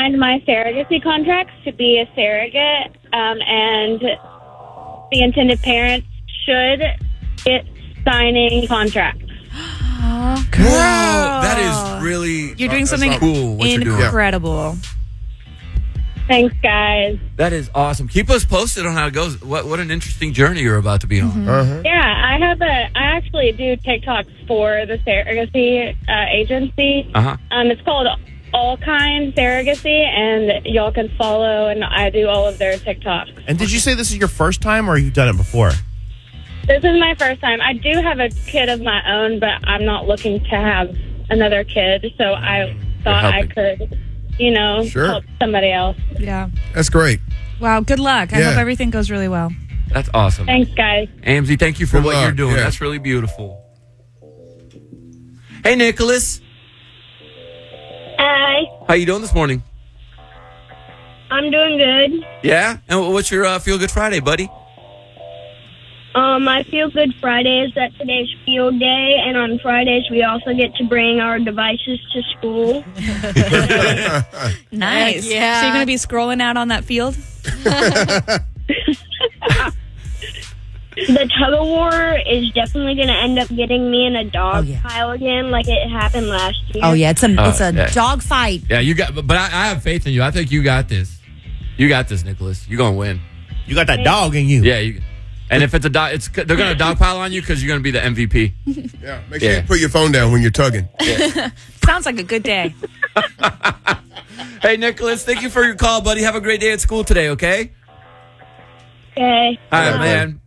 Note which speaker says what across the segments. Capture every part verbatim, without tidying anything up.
Speaker 1: signed my surrogacy contracts to be a surrogate, um, and the intended parents should get signing contracts.
Speaker 2: Girl, that is really
Speaker 3: You're doing
Speaker 2: uh,
Speaker 3: something
Speaker 2: cool. What you're doing.
Speaker 3: incredible.
Speaker 1: Thanks, guys.
Speaker 2: That is awesome. Keep us posted on how it goes. What what an interesting journey you're about to be on.
Speaker 3: Mm-hmm.
Speaker 4: Uh-huh.
Speaker 1: Yeah, I have a. I actually do TikToks for the surrogacy uh, agency.
Speaker 2: Uh huh.
Speaker 1: Um, it's called All Kind Surrogacy, and y'all can follow. And I do all of their TikToks.
Speaker 4: And did you say this is your first time, or you've done it before?
Speaker 1: This is my first time. I do have a kid of my own, but I'm not looking to have another kid. So I thought I could, you know,
Speaker 5: Sure.
Speaker 1: help somebody else.
Speaker 3: Yeah.
Speaker 5: That's great.
Speaker 3: Wow, good luck. I
Speaker 5: Yeah.
Speaker 3: hope everything goes really well.
Speaker 2: That's awesome.
Speaker 1: Thanks, guys.
Speaker 2: Amzie, thank you for
Speaker 5: Good
Speaker 2: what
Speaker 5: luck,
Speaker 2: you're doing.
Speaker 5: yeah.
Speaker 2: That's really beautiful. Hey, Nicholas.
Speaker 1: Hi,
Speaker 2: How you doing this morning?
Speaker 1: I'm doing good.
Speaker 2: Yeah? And what's your uh, Feel Good Friday, buddy?
Speaker 1: Um, my Feel Good Friday is that today's field day, and on Fridays we also get to bring our devices to school.
Speaker 3: Nice.
Speaker 6: Yeah.
Speaker 3: So you're going to be scrolling out on that field?
Speaker 1: The tug of war is definitely going to end up getting me in a dog
Speaker 6: Oh, yeah.
Speaker 1: pile again, like it happened last year.
Speaker 6: Oh, yeah. It's a,
Speaker 2: Oh,
Speaker 6: it's a
Speaker 2: yeah.
Speaker 6: dog fight.
Speaker 2: Yeah, you got, but I, I have faith in you. I think you got this. You got this, Nicholas. You're gonna win.
Speaker 4: You got that dog in you.
Speaker 2: Yeah, you. And if it's a dog, it's they're gonna dogpile on you because you're gonna be the M V P.
Speaker 5: Yeah, make sure
Speaker 2: Yeah.
Speaker 5: you put your phone down when you're tugging.
Speaker 3: Sounds like a good day.
Speaker 2: Hey, Nicholas, thank you for your call, buddy. Have a great day at school today. Okay.
Speaker 1: Okay.
Speaker 2: All right,
Speaker 5: Yeah,
Speaker 2: man.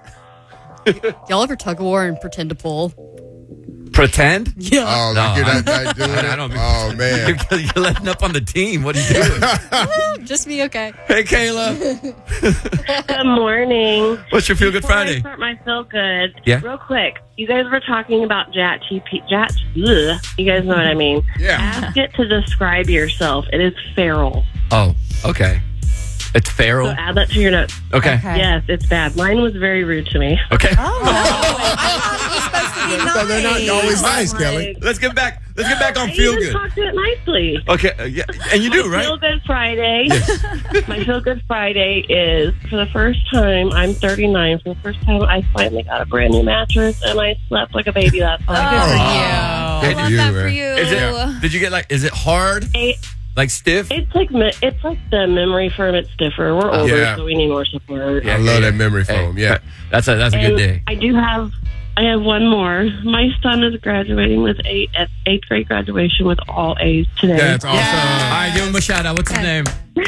Speaker 6: Y'all ever tug of war and pretend to pull?
Speaker 2: Pretend?
Speaker 6: Yeah.
Speaker 5: Oh,
Speaker 2: No,
Speaker 5: like you're
Speaker 2: I-
Speaker 5: not, not doing
Speaker 2: I-
Speaker 5: it?
Speaker 2: I don't-
Speaker 5: Oh, man.
Speaker 2: You're, you're letting up on the team. What are you doing?
Speaker 6: Just me, okay.
Speaker 2: Hey, Kayla.
Speaker 1: Good morning.
Speaker 2: What's your Feel Good
Speaker 1: Before I
Speaker 2: Friday?
Speaker 1: start my Feel Good,
Speaker 2: Yeah.
Speaker 1: real quick, you guys were talking about Chat G P. Chat, ugh, you guys know what I mean.
Speaker 5: Yeah.
Speaker 1: Ask it to describe yourself. It is feral.
Speaker 2: Oh, okay. It's
Speaker 1: So
Speaker 2: feral.
Speaker 1: add that to your notes.
Speaker 2: Okay.
Speaker 6: Okay.
Speaker 1: Yes, it's bad. Mine was very rude to me.
Speaker 2: Okay.
Speaker 6: Oh, I thought it was supposed to be
Speaker 5: So they're not
Speaker 6: nice.
Speaker 5: always nice, Kelly.
Speaker 2: Let's get back. Let's get back on
Speaker 1: I
Speaker 2: Feel
Speaker 1: even
Speaker 2: Good.
Speaker 1: talked to it nicely.
Speaker 2: Okay. uh, yeah, and you do,
Speaker 1: My
Speaker 2: right?
Speaker 1: Feel Good Friday. My Feel Good Friday is for the first time. I'm thirty-nine. For the first time, I finally got a brand new mattress, and I slept like a baby last
Speaker 3: Oh,
Speaker 1: night.
Speaker 3: good for
Speaker 5: Oh.
Speaker 3: you. I
Speaker 5: Good
Speaker 3: love
Speaker 5: for you,
Speaker 3: that for
Speaker 5: man.
Speaker 3: you.
Speaker 2: Is it? Did you get like? Is it hard?
Speaker 1: It,
Speaker 2: Like stiff?
Speaker 1: it's like me- it's like the memory foam. It's stiffer. We're older,
Speaker 5: Yeah.
Speaker 1: so we need more support.
Speaker 5: I love that memory foam, yeah.
Speaker 2: That's a that's a good
Speaker 1: And
Speaker 2: day.
Speaker 1: I do have. I have one more. My son is graduating with eight at eighth grade graduation with all A's today.
Speaker 5: That's awesome.
Speaker 2: All right, give him a shout out. What's his name?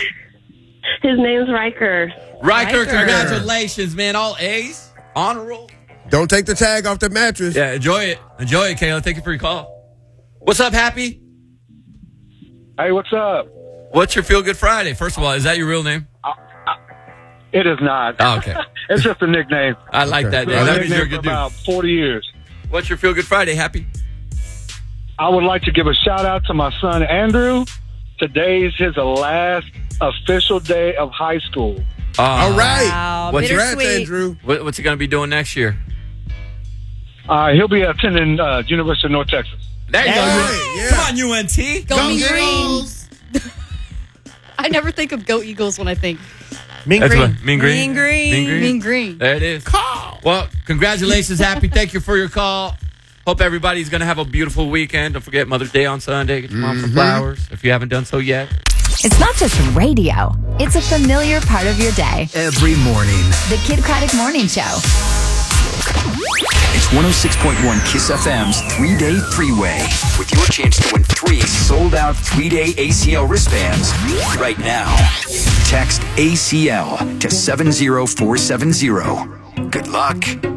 Speaker 1: His name's Riker.
Speaker 2: Riker.
Speaker 3: Riker.
Speaker 2: Congratulations, man. All A's. Honor roll.
Speaker 5: Don't take the tag off the mattress.
Speaker 2: Yeah, enjoy it. Enjoy it, Kayla. Thank you for your call. What's up, Happy?
Speaker 7: Hey, what's up?
Speaker 2: What's your Feel Good Friday? First of all, is that your real name?
Speaker 7: It is not.
Speaker 2: Oh, okay.
Speaker 7: It's just a nickname.
Speaker 2: I like that
Speaker 7: Been
Speaker 2: name.
Speaker 7: a
Speaker 2: That means you're a
Speaker 7: nickname for
Speaker 2: good dude.
Speaker 7: about forty years.
Speaker 2: What's your Feel Good Friday, Happy?
Speaker 7: I would like to give a shout out to my son Andrew. Today's his last official day of high school.
Speaker 2: Uh,
Speaker 5: All right.
Speaker 3: Wow,
Speaker 2: What's your
Speaker 5: Congrats,
Speaker 3: bittersweet.
Speaker 5: Andrew.
Speaker 2: what, what's he going to be doing next year?
Speaker 7: Uh, he'll be attending uh, University of North Texas.
Speaker 2: There you
Speaker 5: Hey,
Speaker 2: go.
Speaker 5: yeah.
Speaker 2: Come on, U N T.
Speaker 6: Go,
Speaker 5: Go
Speaker 6: Mean
Speaker 5: Eagles.
Speaker 6: Green. I never think of Go Eagles when I think
Speaker 4: Mean
Speaker 2: That's
Speaker 4: Green.
Speaker 2: what, mean Green.
Speaker 3: Mean Green.
Speaker 2: Mean Green.
Speaker 6: Mean Green.
Speaker 2: There it is. Well, congratulations, Happy. Thank you for your call. Hope everybody's going to have a beautiful weekend. Don't forget Mother's Day on Sunday. Get your mom some flowers if you haven't done so yet.
Speaker 8: It's not just radio. It's a familiar part of your day.
Speaker 9: Every morning.
Speaker 8: The Kid Craddock Morning Show.
Speaker 9: It's one oh six point one Kiss F M's three-day three-way with your chance to win three sold-out three-day A C L wristbands right now. Text A C L to seven zero four seven zero. Good luck.